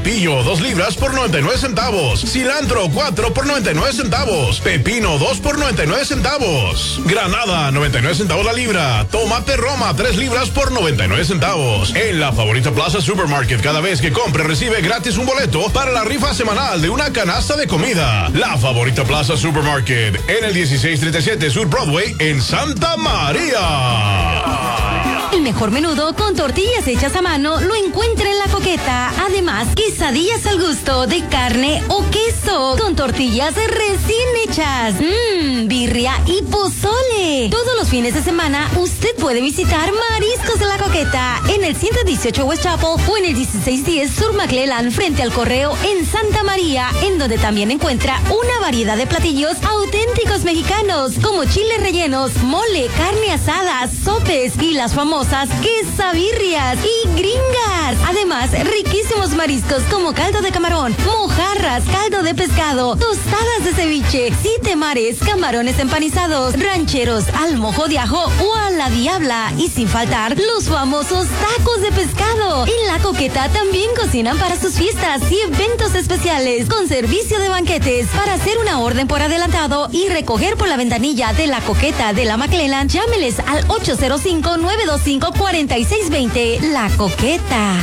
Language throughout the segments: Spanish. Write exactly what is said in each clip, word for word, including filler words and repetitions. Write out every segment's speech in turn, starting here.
Apio, dos libras por noventa y nueve centavos. Cilantro, cuatro por noventa y nueve centavos. Pepino, dos por noventa y nueve centavos. Granada, noventa y nueve centavos la libra. Tomate Roma, tres libras por noventa y nueve centavos. En la Favorita Plaza Supermarket, cada vez que compre recibe gratis un boleto para la rifa semanal de una canasta de comida. La Favorita Plaza Supermarket, en el dieciséis treinta y siete Sur Broadway, en Santa María. El mejor menudo con tortillas hechas a mano lo encuentra en La Coqueta. Además, quesadillas al gusto de carne o queso con tortillas recién hechas. Mmm, birria y pozole. Todos los fines de semana usted puede visitar Mariscos de La Coqueta en el ciento dieciocho West Chapel o en el dieciséis diez Sur McClellan frente al Correo en Santa María, en donde también encuentra una variedad de platillos auténticos mexicanos como chiles rellenos, mole, carne asada, sopes y las famosas quesabirrias y gringas. Además, riquísimos mariscos como caldo de camarón, mojarras, caldo de pescado, tostadas de ceviche, siete mares, camarones empanizados, rancheros, al mojo de ajo o a la diabla. Y sin faltar, los famosos tacos de pescado. En La Coqueta también cocinan para sus fiestas y eventos especiales con servicio de banquetes. Para hacer una orden por adelantado y recoger por la ventanilla de La Coqueta de la McClellan, llámeles al ocho cero cinco, nueve dos cinco, cuatro seis dos cero. La Coqueta.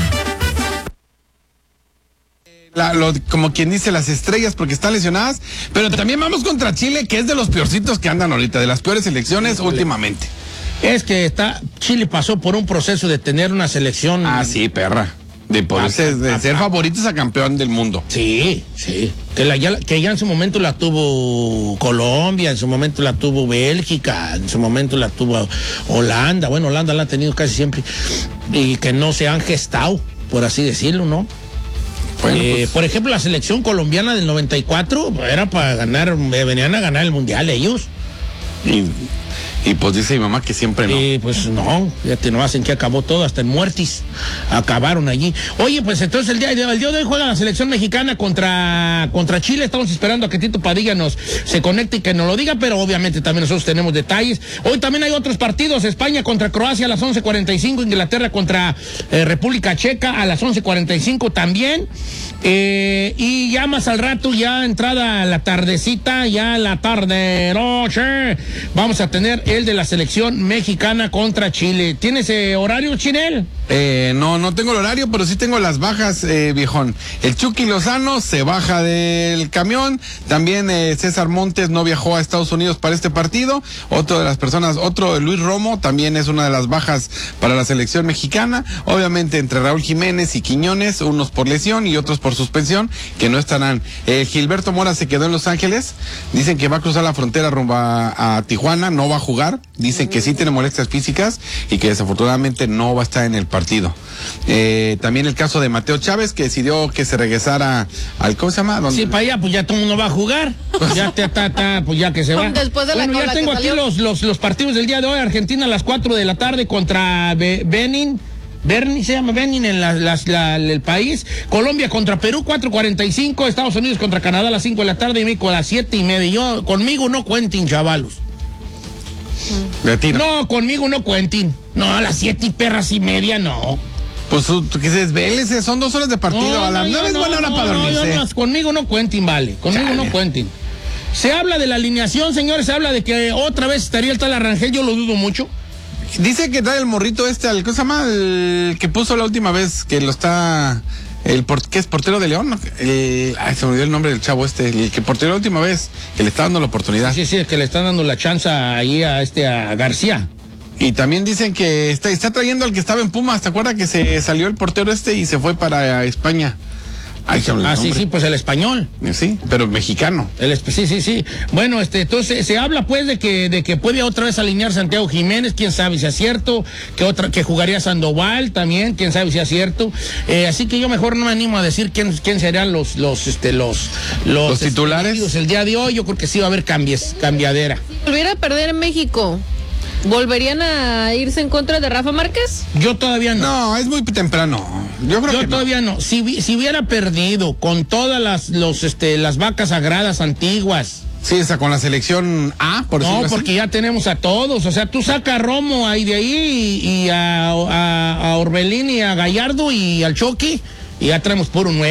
La, lo, como quien dice, las estrellas porque están lesionadas, pero también vamos contra Chile, que es de los peorcitos que andan ahorita, de las peores selecciones Híjole. últimamente. Es que está Chile pasó por un proceso de tener una selección. Ah, sí, perra. De, por ese, de ser favoritos a campeón del mundo. Sí, sí. Que, la, ya, que ya en su momento la tuvo Colombia, en su momento la tuvo Bélgica, en su momento la tuvo Holanda. Bueno, Holanda la ha tenido casi siempre. Y que no se han gestado, por así decirlo, ¿no? Bueno, eh, pues, por ejemplo, la selección colombiana del noventa y cuatro era para ganar, venían a ganar el mundial ellos. Y, y pues dice mi mamá que siempre no. Y pues no, fíjate, no hacen que acabó todo, hasta en muertis acabaron allí. Oye, pues entonces el día, el día de hoy juega la selección mexicana contra, contra Chile. Estamos esperando a que Tito Padilla nos se conecte y que nos lo diga, pero obviamente también nosotros tenemos detalles. Hoy también hay otros partidos: España contra Croacia a las once cuarenta y cinco, Inglaterra contra eh, República Checa a las once cuarenta y cinco también. Eh, y ya más al rato, ya entrada la tardecita, ya la tarde noche, vamos a tener el de la selección mexicana contra Chile. ¿Tienes eh, horario, Chinel? Eh, no, no tengo el horario, pero sí tengo las bajas, eh, viejón. El Chucky Lozano se baja del camión. También eh, César Montes no viajó a Estados Unidos para este partido. Otro de las personas, otro Luis Romo, también es una de las bajas para la selección mexicana. Obviamente entre Raúl Jiménez y Quiñones, unos por lesión y otros por suspensión, que no estarán. Eh, Gilberto Mora se quedó en Los Ángeles. Dicen que va a cruzar la frontera rumbo a, a Tijuana, no va a jugar. Dicen que sí tiene molestias físicas y que desafortunadamente no va a estar en el partido. Eh, también el caso de Mateo Chávez, que decidió que se regresara al, ¿cómo se llama? ¿Dónde? Sí, para allá, pues ya todo el mundo va a jugar. Ya te ta, pues ya que se va. Después de la bueno, ya tengo aquí los, los, los partidos del día de hoy. Argentina a las cuatro de la tarde contra Be Benin. Berni se llama Benin en la, la, la, el país. Colombia contra Perú, cuatro cuarenta y cinco. Estados Unidos contra Canadá a las cinco de la tarde. Y México a las siete y media. Yo, conmigo no cuenten, chavalos. Mm. No, conmigo no cuenten. No, a las siete y perras y media, no. Pues que se desvélese, son dos horas de partido. No, a las no, nueve es no, buena hora no, para no, dormirse. no, no, conmigo no cuenten, vale. Conmigo Chale. no cuenten. Se habla de la alineación, señores. Se habla de que otra vez estaría el tal Arrangel. Yo lo dudo mucho. Dice que trae el morrito este, al, ¿cómo se llama? El que puso la última vez, que lo está, el por, ¿qué es? Portero de León, el, ay, se me olvidó el nombre del chavo este, el que portero la última vez, que le está dando la oportunidad. Sí, sí, es que le están dando la chance ahí a este, a García. Y también dicen que está, está trayendo al que estaba en Pumas. ¿Te acuerdas que se salió el portero este y se fue para España? Ay, ah, sí, sí, pues el español. Sí, pero mexicano. El, sí, sí, sí. Bueno, este, entonces se habla pues de que, de que puede otra vez alinear Santiago Jiménez, quién sabe si es cierto, que otra, que jugaría Sandoval también, quién sabe si es cierto. Eh, así que yo mejor no me animo a decir quién, quién serían los, los, este, los, los, los titulares. Este, el día de hoy. Yo creo que sí va a haber cambies, cambiadera. Si volviera a perder en México, ¿volverían a irse en contra de Rafa Márquez? Yo todavía no. No, es muy temprano. Yo creo Yo que todavía no. no. Si, si hubiera perdido con todas las, los, este, las vacas sagradas antiguas. Sí, esa con la selección A, por No, porque así. Ya tenemos a todos. O sea, tú sacas a Romo ahí de ahí y, y a, a, a Orbelín y a Gallardo y al Chucky y ya traemos puro nuevo.